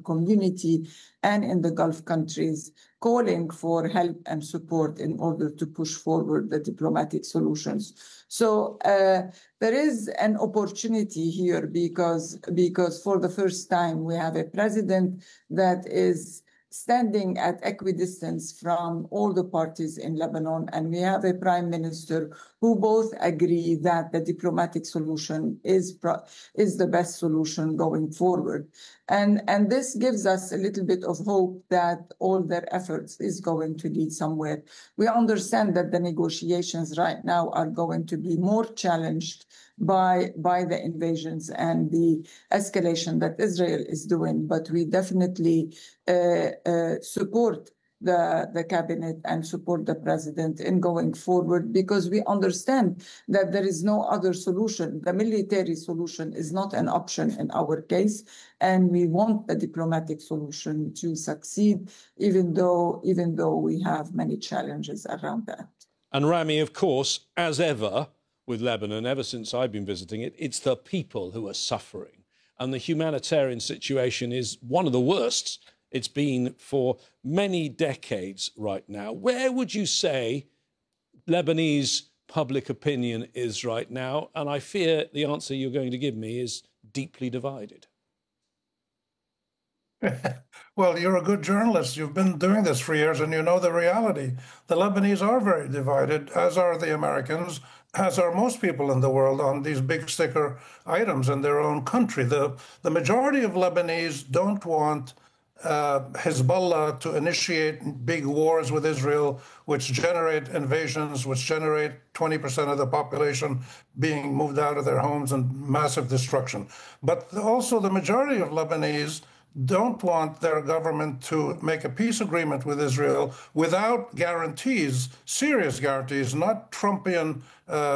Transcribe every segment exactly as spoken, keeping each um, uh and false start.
community and in the Gulf countries, calling for help and support in order to push forward the diplomatic solutions. So uh, there is an opportunity here because, because for the first time we have a president that is standing at equidistance from all the parties in Lebanon, and we have a prime minister who both agree that the diplomatic solution is pro- is the best solution going forward. And, and this gives us a little bit of hope that all their efforts is going to lead somewhere. We understand that the negotiations right now are going to be more challenged by, by the invasions and the escalation that Israel is doing, but we definitely uh, uh, support the, the cabinet and support the president in going forward because we understand that there is no other solution. The military solution is not an option in our case, and we want the diplomatic solution to succeed, even though, even though we have many challenges around that. And Rami, of course, as ever with Lebanon, ever since I've been visiting it, it's the people who are suffering. And the humanitarian situation is one of the worst it's been for many decades right now. Where would you say Lebanese public opinion is right now? And I fear the answer you're going to give me is deeply divided. Well, you're a good journalist. You've been doing this for years and you know the reality. The Lebanese are very divided, as are the Americans, as are most people in the world on these big sticker items in their own country. The, the majority of Lebanese don't want Uh, Hezbollah to initiate big wars with Israel, which generate invasions, which generate twenty percent of the population being moved out of their homes and massive destruction. But also the majority of Lebanese don't want their government to make a peace agreement with Israel without guarantees, serious guarantees, not Trumpian uh,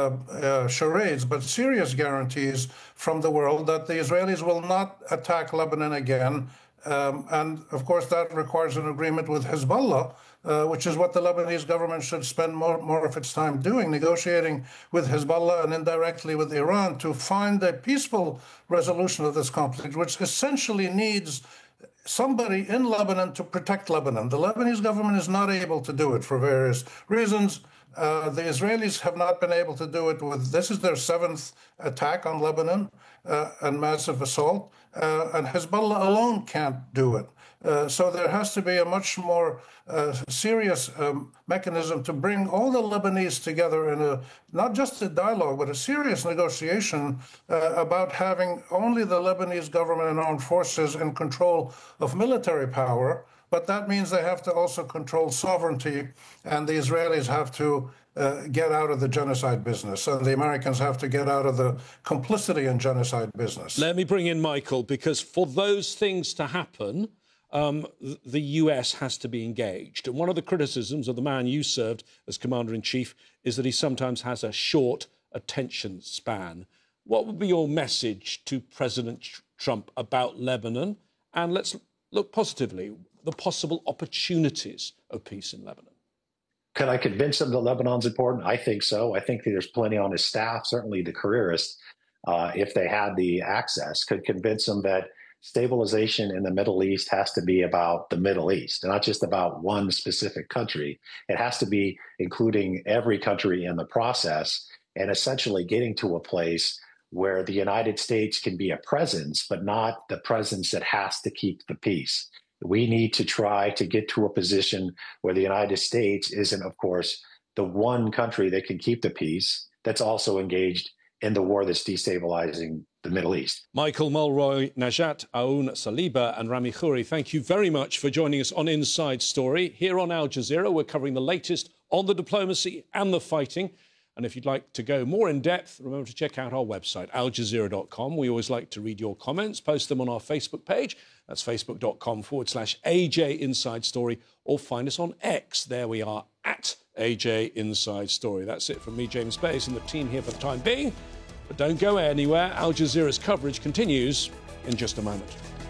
uh, charades, but serious guarantees from the world that the Israelis will not attack Lebanon again. Um, and, of course, that requires an agreement with Hezbollah, uh, which is what the Lebanese government should spend more, more of its time doing, negotiating with Hezbollah and indirectly with Iran to find a peaceful resolution of this conflict, which essentially needs somebody in Lebanon to protect Lebanon. The Lebanese government is not able to do it for various reasons. Uh, the Israelis have not been able to do it with, this is their seventh attack on Lebanon uh, and massive assault, uh, and Hezbollah alone can't do it. Uh, so there has to be a much more uh, serious um, mechanism to bring all the Lebanese together in a, not just a dialogue, but a serious negotiation uh, about having only the Lebanese government and armed forces in control of military power. But that means they have to also control sovereignty, and the Israelis have to uh, get out of the genocide business, and the Americans have to get out of the complicity in genocide business. Let me bring in Michael, because for those things to happen, um, the U S has to be engaged. And one of the criticisms of the man you served as Commander-in-Chief is that he sometimes has a short attention span. What would be your message to President Trump about Lebanon? And let's look positively, the possible opportunities of peace in Lebanon. Could I convince him that Lebanon's important? I think so. I think there's plenty on his staff, certainly the careerists, uh, if they had the access, could convince him that stabilization in the Middle East has to be about the Middle East, not just about one specific country. It has to be including every country in the process and essentially getting to a place where the United States can be a presence, but not the presence that has to keep the peace. We need to try to get to a position where the United States isn't, of course, the one country that can keep the peace that's also engaged in the war that's destabilizing the Middle East. Michael Mulroy, Najat Aoun Saliba and Rami Khouri, thank you very much for joining us on Inside Story. Here on Al Jazeera, we're covering the latest on the diplomacy and the fighting. And if you'd like to go more in depth, remember to check out our website, al jazeera dot com. We always like to read your comments, post them on our Facebook page. That's facebook.com forward slash AJ Inside Story, or find us on X. There we are, at A J Inside Story. That's it from me, James Bayes, and the team here for the time being. But don't go anywhere. Al Jazeera's coverage continues in just a moment.